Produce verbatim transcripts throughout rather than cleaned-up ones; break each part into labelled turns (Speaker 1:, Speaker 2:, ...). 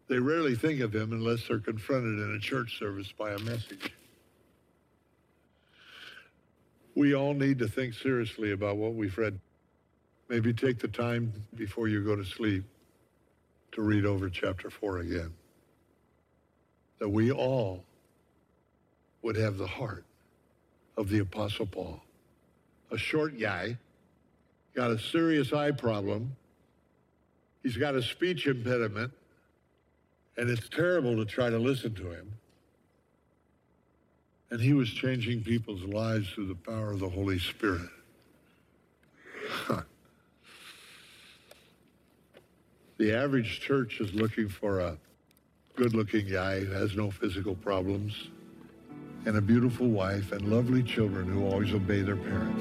Speaker 1: They rarely think of him unless they're confronted in a church service by a message. We all need to think seriously about what we've read. Maybe take the time before you go to sleep to read over chapter four again. That we all would have the heart of the Apostle Paul. A short guy, got a serious eye problem. He's got a speech impediment, and it's terrible to try to listen to him. And he was changing people's lives through the power of the Holy Spirit. The average church is looking for a good-looking guy who has no physical problems, and a beautiful wife and lovely children who always obey their parents.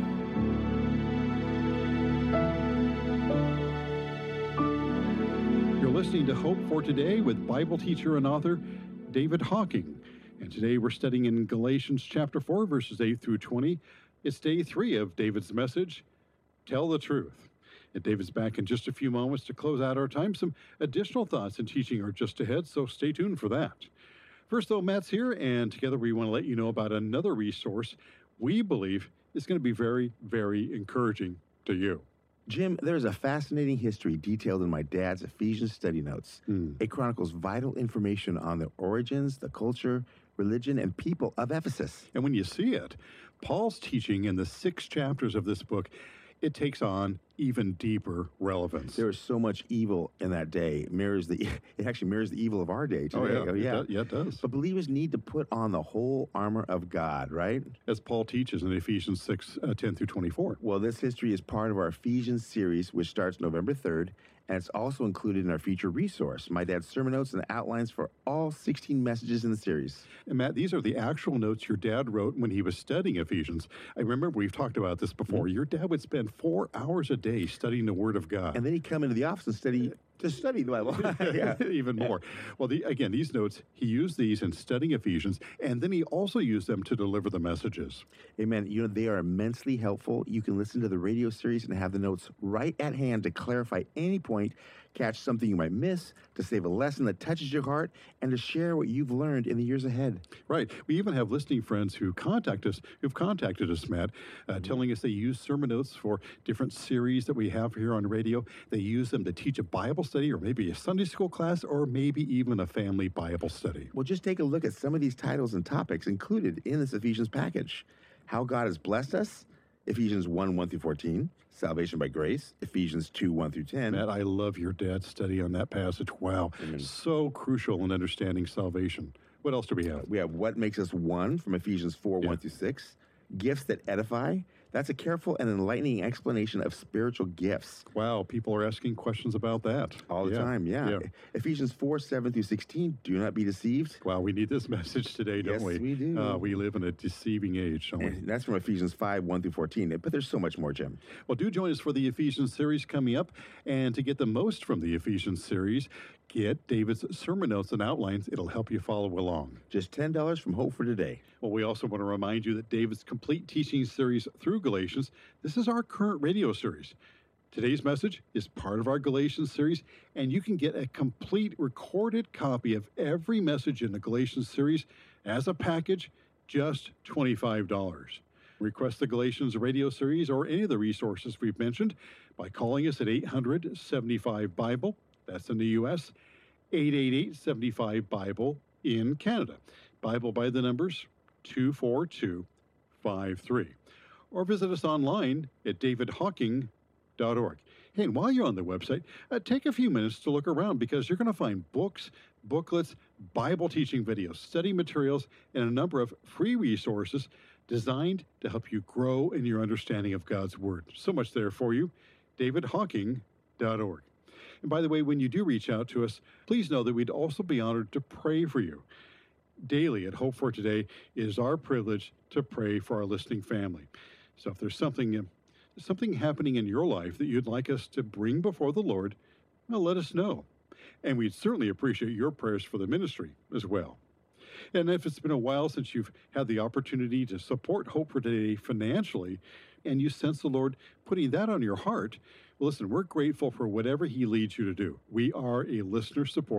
Speaker 2: You're listening to Hope for Today with Bible teacher and author David Hocking. And today we're studying in Galatians chapter four, verses eight through twenty. It's day three of David's message, Tell the Truth. And David's back in just a few moments to close out our time. Some additional thoughts and teaching are just ahead, so stay tuned for that. First, though, Matt's here, and together we want to let you know about another resource we believe is going to be very, very encouraging to you.
Speaker 3: Jim, there's a fascinating history detailed in my dad's Ephesians study notes.
Speaker 2: Mm.
Speaker 3: It chronicles vital information on the origins, the culture, religion, and people of Ephesus.
Speaker 2: And when you see it, Paul's teaching in the six chapters of this book, it takes on even deeper relevance.
Speaker 3: There is so much evil in that day. It mirrors the, it actually mirrors the evil of our day today.
Speaker 2: Oh, yeah.
Speaker 3: Oh, yeah.
Speaker 2: It does, yeah, it does.
Speaker 3: But believers need to put on the whole armor of God, right?
Speaker 2: As Paul teaches in Ephesians six, uh, ten through twenty-four.
Speaker 3: Well, this history is part of our Ephesians series, which starts November third, and it's also included in our feature resource, my dad's sermon notes and outlines for all sixteen messages in the series.
Speaker 2: And Matt, these are the actual notes your dad wrote when he was studying Ephesians. I remember we've talked about this before. Mm-hmm. Your dad would spend four hours a day studying the Word of God.
Speaker 3: And then he'd come into the office and study to study the Bible.
Speaker 2: Yeah. Even more. Well, the, again, these notes, he used these in studying Ephesians, and then he also used them to deliver the messages.
Speaker 3: Amen. You know, they are immensely helpful. You can listen to the radio series and have the notes right at hand to clarify any point, catch something you might miss, to save a lesson that touches your heart, and to share what you've learned in the years ahead.
Speaker 2: Right. We even have listening friends who contact us, who've contacted us, Matt, uh, mm-hmm. telling us they use sermon notes for different series that we have here on radio. They use them to teach a Bible study or maybe a Sunday school class or maybe even a family Bible study.
Speaker 3: Well, just take a look at some of these titles and topics included in this Ephesians package. How God has blessed us, Ephesians one, one through fourteen. Salvation by grace, Ephesians two, one through ten.
Speaker 2: Matt, I love your dad's study on that passage. Wow. Mm-hmm. So crucial in understanding salvation. What else do we have?
Speaker 3: We have what makes us one from Ephesians four,
Speaker 2: yeah.
Speaker 3: one through six. Gifts that edify. That's a careful and enlightening explanation of spiritual gifts.
Speaker 2: Wow, people are asking questions about that.
Speaker 3: All the
Speaker 2: yeah.
Speaker 3: time, yeah. yeah. Ephesians four, seven through sixteen, do not be deceived.
Speaker 2: Wow, we need this message today, don't
Speaker 3: yes,
Speaker 2: we?
Speaker 3: Yes, we do.
Speaker 2: Uh, we live in a deceiving age, don't we?
Speaker 3: And that's from Ephesians five, one through fourteen, but there's so much more, Jim.
Speaker 2: Well, do join us for the Ephesians series coming up, and to get the most from the Ephesians series, get David's sermon notes and outlines. It'll help you follow along.
Speaker 3: Just ten dollars from Hope for Today.
Speaker 2: Well, we also want to remind you that David's complete teaching series through Galatians, this is our current radio series. Today's message is part of our Galatians series, and you can get a complete recorded copy of every message in the Galatians series as a package, just twenty-five dollars. Request the Galatians radio series or any of the resources we've mentioned by calling us at eight hundred, seventy-five, Bible. That's in the U S, eight eight eight, seven five, Bible in Canada. Bible by the numbers two four two five three. Or visit us online at david hocking dot org. Hey, and while you're on the website, uh, take a few minutes to look around because you're going to find books, booklets, Bible teaching videos, study materials, and a number of free resources designed to help you grow in your understanding of God's Word. So much there for you. david hocking dot org. And by the way, when you do reach out to us, please know that we'd also be honored to pray for you. Daily at Hope for Today, it is our privilege to pray for our listening family. So if there's something, uh, something happening in your life that you'd like us to bring before the Lord, well, let us know. And we'd certainly appreciate your prayers for the ministry as well. And if it's been a while since you've had the opportunity to support Hope for Today financially, and you sense the Lord putting that on your heart, well, listen, we're grateful for whatever He leads you to do. We are a listener support.